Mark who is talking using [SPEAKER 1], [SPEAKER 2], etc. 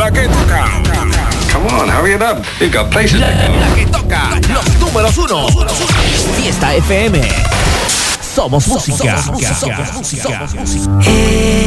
[SPEAKER 1] La que toca.
[SPEAKER 2] Come on, hurry it up. You've got places to go.
[SPEAKER 3] La que toca. Los números 1. Fiesta FM. Somos música. Somos música.